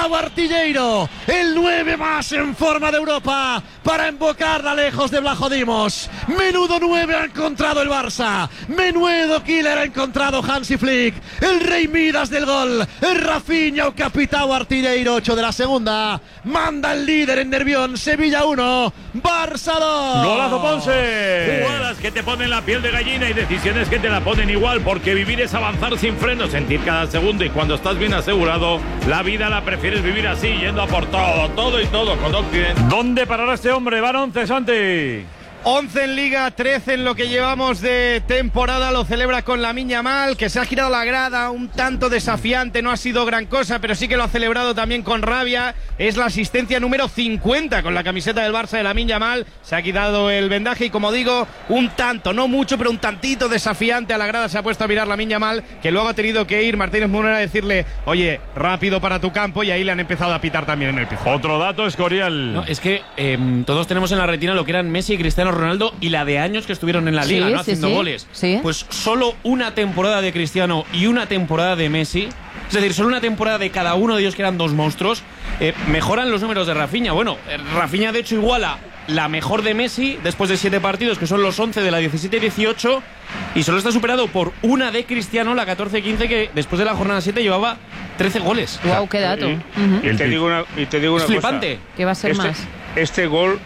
Pau Artilleiro, el 9 más en forma de Europa para embocarla lejos de Vlaho Dimos. Menudo 9 ha encontrado el Barça, menudo killer ha encontrado Hansi Flick, el rey Midas del gol, el Rafinha o capitão Artilleiro. 8 de la segunda, manda el líder en Nervión. Sevilla 1, Barça 2. Golazo Ponce. Jugadas que te ponen la piel de gallina y decisiones que te la ponen igual, porque vivir es avanzar sin freno, sentir cada segundo, y cuando estás bien asegurado, la vida la prefieres vivir así, yendo a por todo y todo con Occident. ¿Dónde parará este hombre? Van 11, Santi. 11 en Liga, 13 en lo que llevamos de temporada. Lo celebra con Lamine Yamal, que se ha girado la grada un tanto desafiante. No ha sido gran cosa, pero sí que lo ha celebrado también con rabia. Es la asistencia número 50 con la camiseta del Barça de Lamine Yamal. Se ha quitado el vendaje y, como digo, un tanto, no mucho, pero un tantito desafiante a la grada se ha puesto a mirar Lamine Yamal, que luego ha tenido que ir Martínez Munera a decirle: oye, rápido para tu campo, y ahí le han empezado a pitar también en el piso. Otro dato, Escorial. No, es que todos tenemos en la retina lo que eran Messi y Cristiano Ronaldo y la de años que estuvieron en la liga, ¿no? Haciendo goles. Sí. Pues solo una temporada de Cristiano y una temporada de Messi, es decir, solo una temporada de cada uno de ellos, que eran dos monstruos, mejoran los números de Rafinha. Bueno, Rafinha de hecho iguala la mejor de Messi después de 7 partidos, que son los 11 de la 17-18, y solo está superado por una de Cristiano, la 14-15, que después de la jornada 7 llevaba 13 goles. Wow, qué dato. Y te digo una Es flipante. ¿Qué va a ser más? Este gol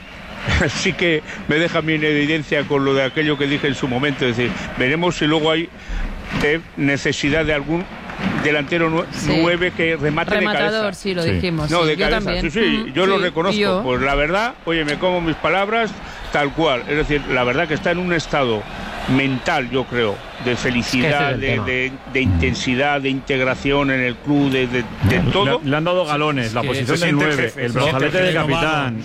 sí que me deja a mí en evidencia con lo de aquello que dije en su momento. Es decir, veremos si luego hay necesidad de algún delantero 9 que remate rematador, de cabeza. sí, lo dijimos. No, sí, de yo cabeza. también. Sí, yo lo reconozco. Yo. Pues la verdad, oye, me como mis palabras tal cual. Es decir, la verdad que está en un estado mental, yo creo, de felicidad, de intensidad, de integración en el club, de todo. Le han dado galones, la posición del 9, el brazalete de capitán.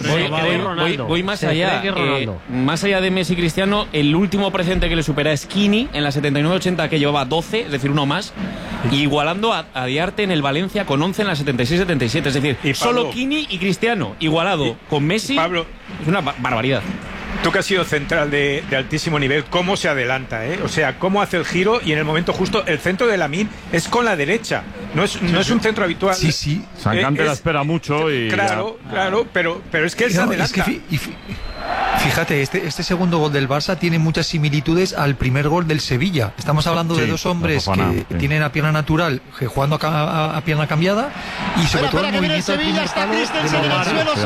Voy más allá. Más allá de Messi y Cristiano, el último presente que le supera es Kini en la 79-80, que llevaba 12, es decir, uno más, y igualando a Diarte en el Valencia con 11 en la 76-77. Es decir, y Pablo, solo Kini y Cristiano igualado con Messi. Pablo, es una barbaridad. Tú que has sido central de altísimo nivel, ¿cómo se adelanta? O sea, ¿cómo hace el giro? Y en el momento justo, el centro de Lamine es con la derecha. No es un centro habitual. Sí. Sancante la espera mucho y... Claro, pero es que él se adelanta. Es que fíjate, este segundo gol del Barça tiene muchas similitudes al primer gol del Sevilla. Estamos hablando de dos hombres que tienen a pierna natural, jugando a pierna cambiada, y sobre todo el movimiento del primer palo. Christensen en el suelo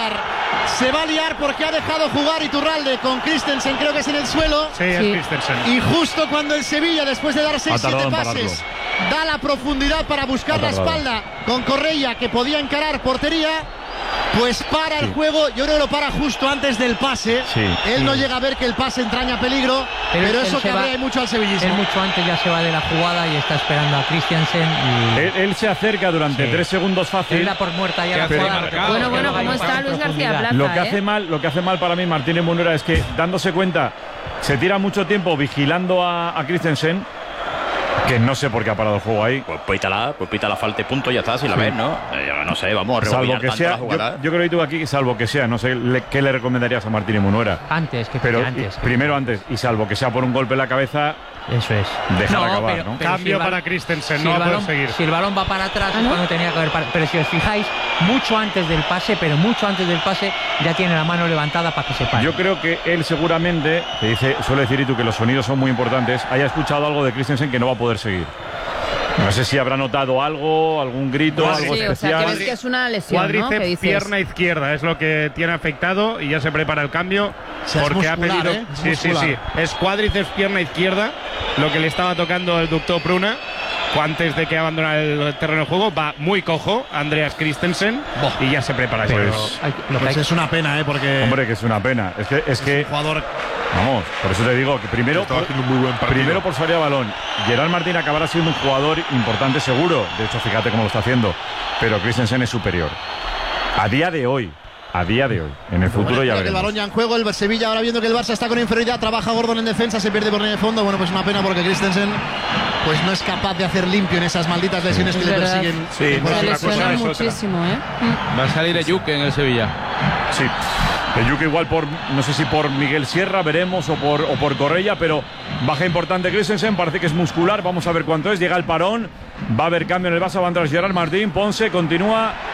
se va a liar porque ha dejado jugar Iturralde con Christensen, creo que es en el suelo. Sí, es Christensen. Y justo cuando el Sevilla, después de dar 6-7 pases, da la profundidad para buscar la espalda con Correia, que podía encarar portería, pues para el juego. Yo creo que lo para justo antes del pase. Él no llega a ver que el pase entraña peligro, pero eso cabrea mucho al sevillismo. Él mucho antes ya se va de la jugada y está esperando a Christensen. Él se acerca durante 3 segundos fácil. Él da por muerta ya la jugada. Bueno, ¿cómo está Luis García Plaza? Lo que hace mal para mí Martínez Munera es que, dándose cuenta, se tira mucho tiempo vigilando a Christensen, que no sé por qué ha parado el juego ahí. Pues pita la falta y punto, ya está, si la ves, ¿no? No sé, vamos a rebobinar tanto la jugada. Yo creo que tú aquí, salvo que sea, no sé qué le recomendarías a Martínez Munera. Antes. Primero antes, y salvo que sea por un golpe en la cabeza. Eso es. Dejar acabar, ¿no? Cambio para Christensen, no va a poder seguir. Si el balón va para atrás es cuando tenía que haber parado. Pero si os fijáis, mucho antes del pase, ya tiene la mano levantada para que se pare. Yo creo que él seguramente, suele decir Itu que los sonidos son muy importantes, haya escuchado algo de Christensen que no va a poder seguir. No sé si habrá notado algo, algún grito, algo especial. O sea, que ves que es una lesión, cuádriceps, ¿no? pierna izquierda es lo que tiene afectado, y ya se prepara el cambio porque ha pedido. Sí. Es cuádriceps, pierna izquierda, lo que le estaba tocando el ductor Pruna antes de que abandonara el terreno de juego. Va muy cojo Andreas Christensen y ya se prepara. Pues es una pena, porque... Hombre, que es una pena. Es que jugador... Vamos, por eso te digo que primero por salida de balón, Gerard Martín acabará siendo un jugador importante seguro. De hecho, fíjate cómo lo está haciendo. Pero Christensen es superior. A día de hoy. En el futuro ya veremos. El balón ya en juego, el Sevilla ahora viendo que el Barça está con inferioridad, trabaja Gordon en defensa, se pierde por línea de fondo. Bueno, pues una pena porque Christensen pues no es capaz de hacer limpio en esas malditas lesiones que le persiguen. Se lesiona muchísimo, Va a salir Eyuke en el Sevilla. Sí. Eyuke igual no sé si por Miguel Sierra, veremos, o por Correia, pero baja importante Christensen, parece que es muscular, vamos a ver cuánto es. Llega el parón, va a haber cambio en el Barça, va a entrar Gerard Martín, Ponce continúa